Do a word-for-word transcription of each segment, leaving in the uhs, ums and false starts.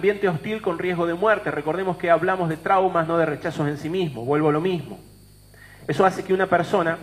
ambiente hostil con riesgo de muerte. Recordemos que hablamos de traumas, no de rechazos en sí mismo. Vuelvo a lo mismo. Eso hace que una persona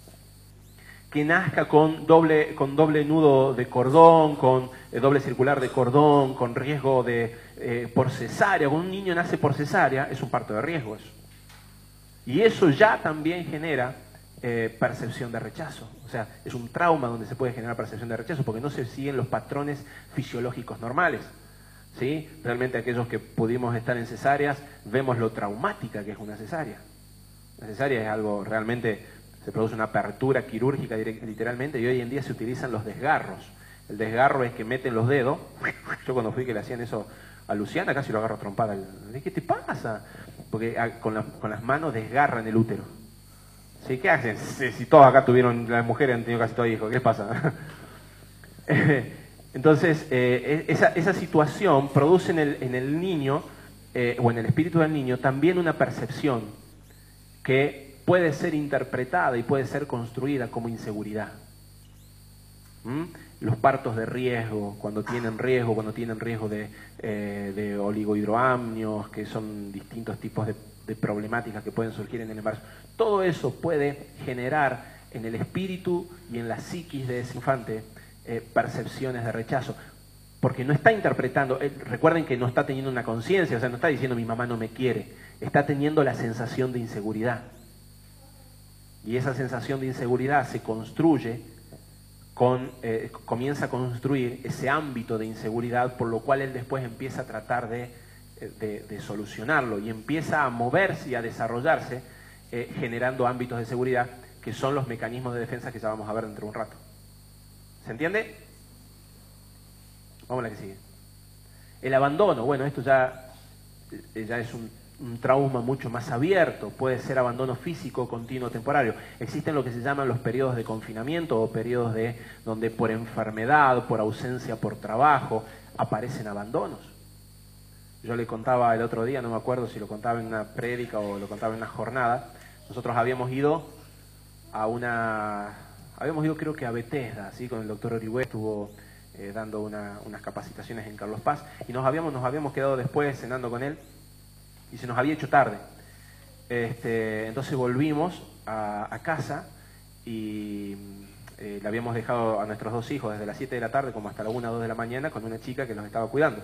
que nazca con doble, con doble nudo de cordón, con eh, doble circular de cordón, con riesgo de eh, por cesárea, cuando un niño nace por cesárea, es un parto de riesgo eso. Y eso ya también genera eh, percepción de rechazo. O sea, es un trauma donde se puede generar percepción de rechazo porque no se siguen los patrones fisiológicos normales. ¿Sí? Realmente aquellos que pudimos estar en cesáreas, vemos lo traumática que es una cesárea. La cesárea es algo realmente, se produce una apertura quirúrgica literalmente, y hoy en día se utilizan los desgarros. El desgarro es que meten los dedos. Yo cuando fui que le hacían eso a Luciana, casi lo agarro a trompada. ¿Qué te pasa? Porque con, la, con las manos desgarran el útero. ¿Sí? ¿Qué hacen? Si, si todos acá tuvieron, las mujeres han tenido casi todos hijos, ¿qué pasa? Entonces, eh, esa, esa situación produce en el, en el niño, eh, o en el espíritu del niño, también una percepción que puede ser interpretada y puede ser construida como inseguridad. ¿Mm? Los partos de riesgo, cuando tienen riesgo, cuando tienen riesgo de, eh, de oligohidroamnios, que son distintos tipos de, de problemáticas que pueden surgir en el embarazo. Todo eso puede generar en el espíritu y en la psiquis de ese infante eh, percepciones de rechazo. Porque no está interpretando, eh, recuerden que no está teniendo una conciencia, o sea, no está diciendo mi mamá no me quiere, está teniendo la sensación de inseguridad. Y esa sensación de inseguridad se construye Con, eh, comienza a construir ese ámbito de inseguridad, por lo cual él después empieza a tratar de, de, de solucionarlo y empieza a moverse y a desarrollarse eh, generando ámbitos de seguridad que son los mecanismos de defensa que ya vamos a ver dentro de un rato. ¿Se entiende? Vamos a la que sigue. El abandono, bueno, esto ya, ya es un un trauma mucho más abierto, puede ser abandono físico, continuo, temporario. Existen lo que se llaman los periodos de confinamiento o periodos de donde por enfermedad, por ausencia, por trabajo, aparecen abandonos. Yo le contaba el otro día, no me acuerdo si lo contaba en una prédica o lo contaba en una jornada, nosotros habíamos ido a una, habíamos ido creo que a Bethesda, ¿sí? Con el doctor Orihué, estuvo eh, dando una, unas capacitaciones en Carlos Paz, y nos habíamos, nos habíamos quedado después cenando con él, y se nos había hecho tarde. Este, entonces volvimos a, a casa y eh, le habíamos dejado a nuestros dos hijos desde las siete de la tarde como hasta la una o dos de la mañana con una chica que los estaba cuidando.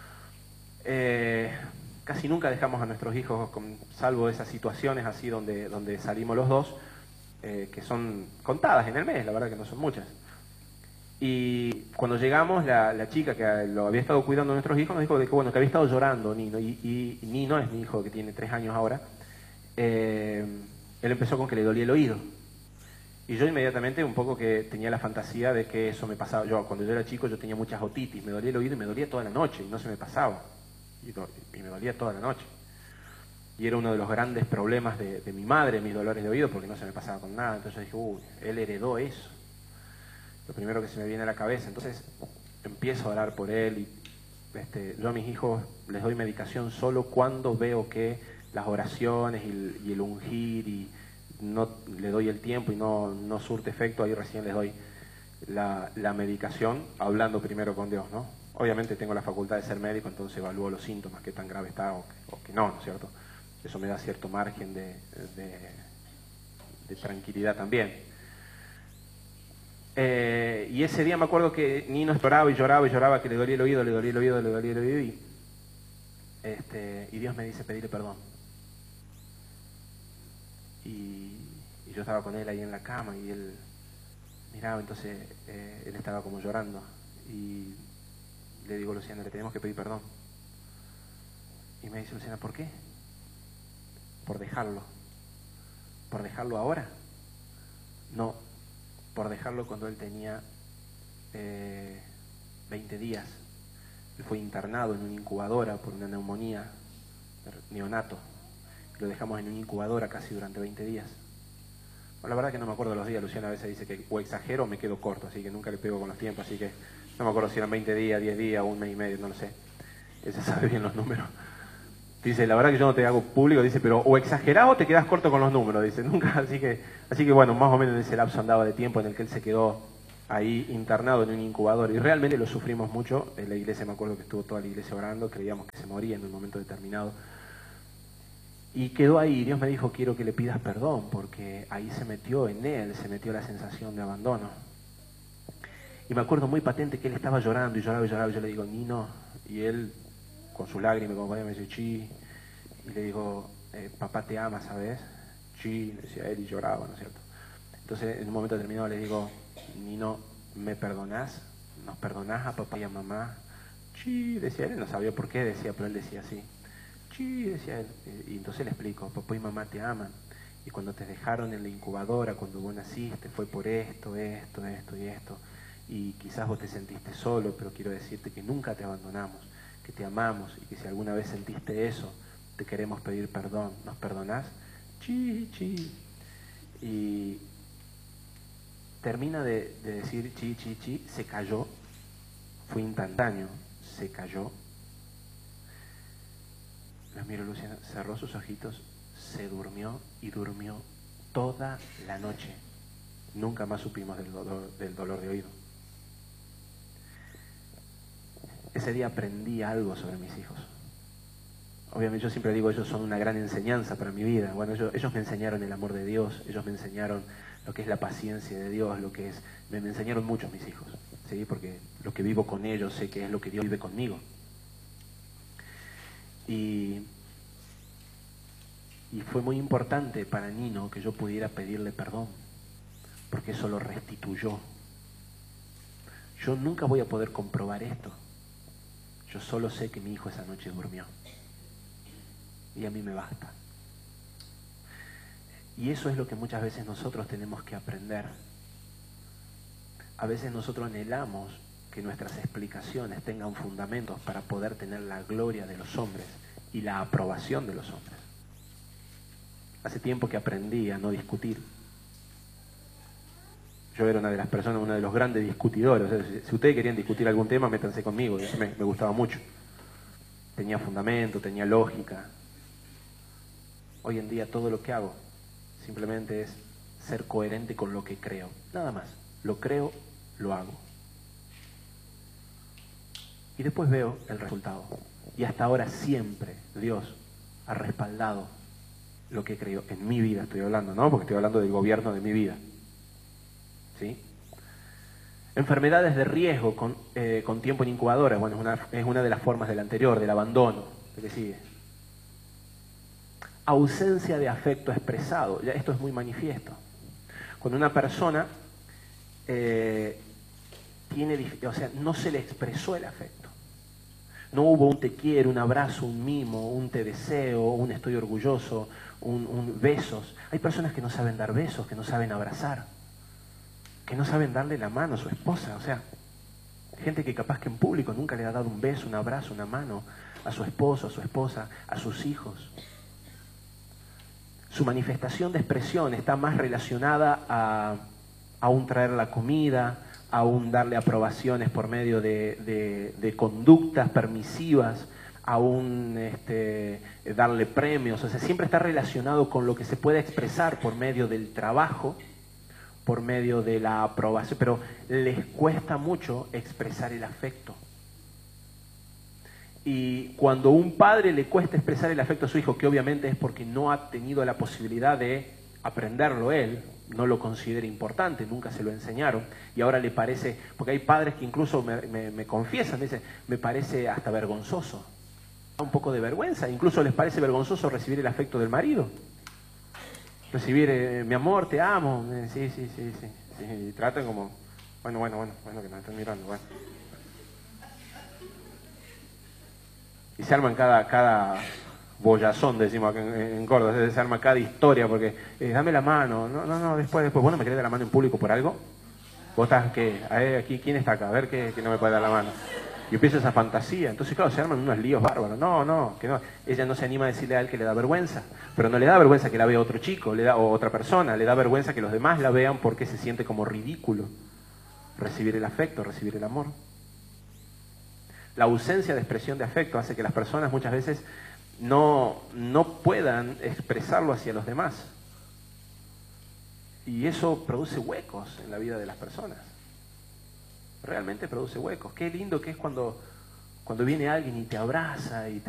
Eh, casi nunca dejamos a nuestros hijos, con, salvo esas situaciones así donde, donde salimos los dos, eh, que son contadas en el mes, la verdad que no son muchas. Y cuando llegamos, la, la chica que lo había estado cuidando a nuestros hijos nos dijo de que, bueno, que había estado llorando Nino, y, y, y Nino es mi hijo que tiene tres años ahora. Eh, él empezó con que le dolía el oído. Y yo inmediatamente un poco que tenía la fantasía de que eso me pasaba. Yo cuando yo era chico yo tenía muchas otitis, me dolía el oído y me dolía toda la noche y no se me pasaba. Y, y me dolía toda la noche. Y era uno de los grandes problemas de, de mi madre, mis dolores de oído, porque no se me pasaba con nada. Entonces yo dije, uy, él heredó eso. Lo primero que se me viene a la cabeza. Entonces empiezo a orar por él y este, yo a mis hijos les doy medicación solo cuando veo que las oraciones y el, y el ungir y no le doy el tiempo y no, no surte efecto, ahí recién les doy la, la medicación, hablando primero con Dios, ¿no? Obviamente tengo la facultad de ser médico, entonces evalúo los síntomas, qué tan grave está o que, o que no, ¿no es cierto? Eso me da cierto margen de, de, de tranquilidad también. Eh, y ese día me acuerdo que Nino lloraba y lloraba y lloraba, que le dolía el oído, le dolía el oído, le dolía el oído, y, este, y Dios me dice pedirle perdón. Y, y yo estaba con él ahí en la cama y él miraba, entonces eh, él estaba como llorando y le digo, Luciana, le tenemos que pedir perdón. Y me dice, Luciana, ¿por qué? Por dejarlo. ¿Por dejarlo ahora? No, por dejarlo cuando él tenía eh, veinte días. Él fue internado en una incubadora por una neumonía neonato. Lo dejamos en una incubadora casi durante veinte días. Bueno, la verdad que no me acuerdo los días. Luciana a veces dice que o exagero o me quedo corto, así que nunca le pego con los tiempos, así que no me acuerdo si eran veinte días, diez días, un mes y medio, no lo sé. Ella sabe bien los números. Dice, la verdad que yo no te hago público, dice, pero o exagerado o te quedas corto con los números, dice, nunca, así que, así que bueno, más o menos en ese lapso andaba de tiempo en el que él se quedó ahí internado en un incubador, y realmente lo sufrimos mucho. En la iglesia, me acuerdo que estuvo toda la iglesia orando, creíamos que se moría en un momento determinado. Y quedó ahí, Dios me dijo, quiero que le pidas perdón, porque ahí se metió en él, se metió la sensación de abandono. Y me acuerdo muy patente que él estaba llorando y lloraba y lloraba, y yo le digo, Nino, y él con su lágrima, como me dice, chi, y le digo, eh, papá te ama, ¿sabes? Chi, decía él y lloraba, ¿no es cierto? Entonces en un momento determinado le digo, Nino, ¿me perdonás? ¿Nos perdonás a papá y a mamá? Sí, decía él, no sabía por qué decía, pero él decía así. Sí, decía él. Y entonces le explico, papá y mamá te aman. Y cuando te dejaron en la incubadora, cuando vos naciste, fue por esto, esto, esto y esto. Y quizás vos te sentiste solo, pero quiero decirte que nunca te abandonamos, que te amamos y que si alguna vez sentiste eso, te queremos pedir perdón. ¿Nos perdonás? Sí, sí. Y termina de, de decir chi, chi, chi, se cayó, fue instantáneo, se cayó. La miro Luciana, cerró sus ojitos, se durmió y durmió toda la noche. Nunca más supimos del dolor, del dolor de oído. Ese día aprendí algo sobre mis hijos. Obviamente yo siempre digo, ellos son una gran enseñanza para mi vida. Bueno, ellos, ellos me enseñaron el amor de Dios, ellos me enseñaron lo que es la paciencia de Dios, lo que es, me, me enseñaron mucho mis hijos, ¿sí? Porque lo que vivo con ellos sé que es lo que Dios vive conmigo. Y, y fue muy importante para Nino que yo pudiera pedirle perdón, porque eso lo restituyó. Yo nunca voy a poder comprobar esto. Yo solo sé que mi hijo esa noche durmió. Y a mí me basta. Y eso es lo que muchas veces nosotros tenemos que aprender. A veces nosotros anhelamos que nuestras explicaciones tengan fundamentos para poder tener la gloria de los hombres y la aprobación de los hombres. Hace tiempo que aprendí a no discutir. Yo era una de las personas, uno de los grandes discutidores. O sea, si, si ustedes querían discutir algún tema, métanse conmigo. Y eso me, me gustaba mucho. Tenía fundamento, tenía lógica. Hoy en día todo lo que hago simplemente es ser coherente con lo que creo. Nada más. Lo creo, lo hago. Y después veo el resultado. Y hasta ahora siempre Dios ha respaldado lo que creo en mi vida. Estoy hablando, ¿no? Porque estoy hablando del gobierno de mi vida. ¿Sí? Enfermedades de riesgo con, eh, con tiempo en incubadora. Bueno, es una, es una de las formas del anterior, del abandono. ¿Qué sigue? Ausencia de afecto expresado. Ya esto es muy manifiesto. Cuando una persona eh, tiene, o sea, no se le expresó el afecto. No hubo un te quiero, un abrazo, un mimo, un te deseo, un estoy orgulloso, un, un besos. Hay personas que no saben dar besos, que no saben abrazar, que no saben darle la mano a su esposa. O sea, gente que capaz que en público nunca le ha dado un beso, un abrazo, una mano a su esposo, a su esposa, a sus hijos. Su manifestación de expresión está más relacionada a, a un traer la comida, a un darle aprobaciones por medio de, de, de conductas permisivas, a un este, darle premios. O sea, siempre está relacionado con lo que se puede expresar por medio del trabajo, por medio de la aprobación, pero les cuesta mucho expresar el afecto. Y cuando a un padre le cuesta expresar el afecto a su hijo, que obviamente es porque no ha tenido la posibilidad de aprenderlo él, no lo considera importante, nunca se lo enseñaron, y ahora le parece, porque hay padres que incluso me, me, me confiesan, me dicen, me parece hasta vergonzoso, un poco de vergüenza, incluso les parece vergonzoso recibir el afecto del marido, recibir, eh, mi amor, te amo, eh, sí, sí, sí, sí, sí, y tratan como, bueno, bueno, bueno, bueno, que nos están mirando, bueno. Y se arman cada, cada bollazón, decimos acá en, en Córdoba, se arma cada historia, porque eh, dame la mano, no, no, no, después, después, ¿vos no me querés dar la mano en público por algo? ¿Vos estás qué? A ver, aquí, ¿quién está acá? A ver que, que no me puede dar la mano. Y empieza esa fantasía, entonces claro, se arman unos líos bárbaros, no, no, que no, ella no se anima a decirle a él que le da vergüenza, pero no le da vergüenza que la vea otro chico, le da, o otra persona, le da vergüenza que los demás la vean porque se siente como ridículo recibir el afecto, recibir el amor. La ausencia de expresión de afecto hace que las personas muchas veces no, no puedan expresarlo hacia los demás. Y eso produce huecos en la vida de las personas. realmente produce huecos. Qué lindo que es cuando, cuando viene alguien y te abraza y te